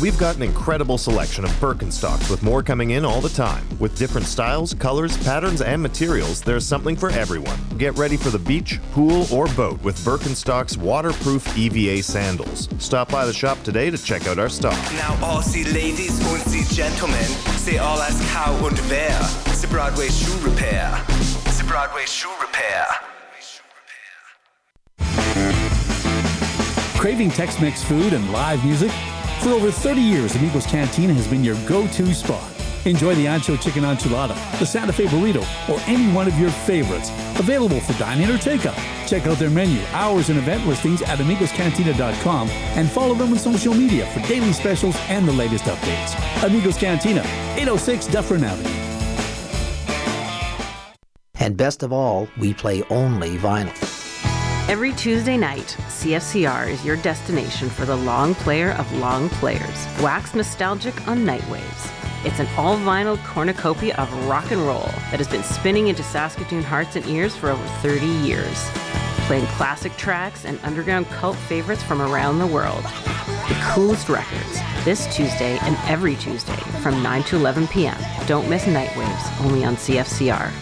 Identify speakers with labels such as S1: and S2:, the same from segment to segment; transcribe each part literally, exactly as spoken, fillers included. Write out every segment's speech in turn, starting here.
S1: We've got an incredible selection of Birkenstocks with more coming in all the time. With different styles, colors, patterns, and materials, there's something for everyone. Get ready for the beach, pool, or boat with Birkenstock's waterproof E V A sandals. Stop by the shop today to check out our stock.
S2: Now all Sie ladies und Sie gentlemen, say all as cow und wer. The Broadway Shoe Repair. The Broadway Shoe Repair.
S3: Craving Tex-Mex food and live music? For over thirty years, Amigos Cantina has been your go-to spot. Enjoy the Ancho Chicken Enchilada, the Santa Fe Burrito, or any one of your favorites. Available for dine-in or takeout. Check out their menu, hours, and event listings at amigos cantina dot com and follow them on social media for daily specials and the latest updates. Amigos Cantina, eight oh six Dufferin Avenue.
S4: And best of all, we play only vinyl.
S5: Every Tuesday night, C F C R is your destination for the long player of long players. Wax nostalgic on Nightwaves. It's an all-vinyl cornucopia of rock and roll that has been spinning into Saskatoon hearts and ears for over thirty years. Playing classic tracks and underground cult favorites from around the world. The coolest records, this Tuesday and every Tuesday from nine to eleven p.m. Don't miss Nightwaves, only on C F C R.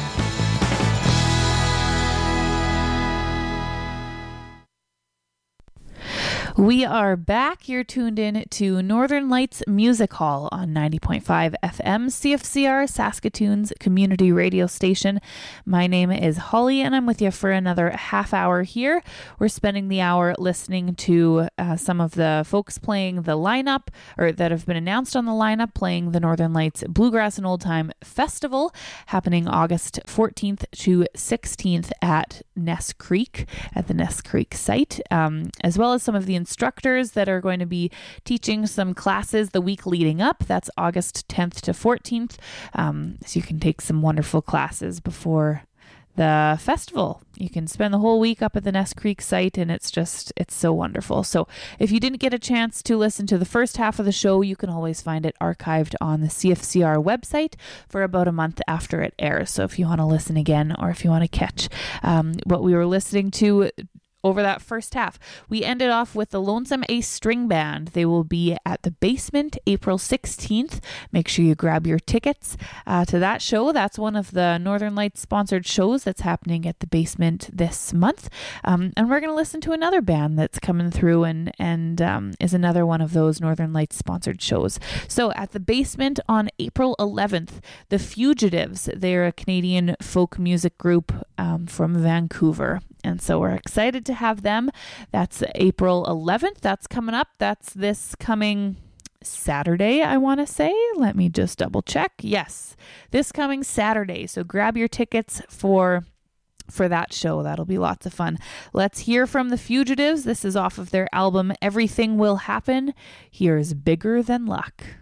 S6: We are back. You're tuned in to Northern Lights Music Hall on ninety point five F M, C F C R, Saskatoon's community radio station. My name is Holly, and I'm with you for another half hour here. We're spending the hour listening to uh, some of the folks playing the lineup, or that have been announced on the lineup, playing the Northern Lights Bluegrass and Old Time Festival, happening August fourteenth to sixteenth at Ness Creek, at the Ness Creek site, um, as well as some of the instructors that are going to be teaching some classes the week leading up. That's August tenth to fourteenth. Um, so you can take some wonderful classes before the festival. You can spend the whole week up at the Ness Creek site, and it's just, it's so wonderful. So if you didn't get a chance to listen to the first half of the show, you can always find it archived on the C F C R website for about a month after it airs. So if you want to listen again, or if you want to catch um, what we were listening to over that first half. We ended off with the Lonesome Ace String Band. They will be at the Basement April sixteenth. Make sure you grab your tickets uh, to that show. That's one of the Northern Lights sponsored shows that's happening at the Basement this month. Um, and we're going to listen to another band that's coming through and, and um, is another one of those Northern Lights sponsored shows. So at the Basement on April eleventh, The Fugitives. They're a Canadian folk music group um, from Vancouver. And so we're excited to have them. That's April eleventh. That's coming up. That's this coming Saturday, I want to say. Let me just double check. Yes, this coming Saturday. So grab your tickets for for that show. That'll be lots of fun. Let's hear from The Fugitives. This is off of their album Everything Will Happen. Here's Bigger Than Luck.